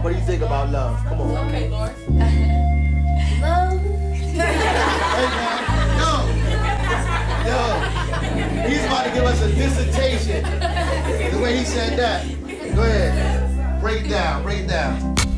What do you think about love? Come on. Okay, Lord. Love. Hey, man. Yo. He's about to give us a dissertation. The way he said that. Go ahead. Break it down. Break it down.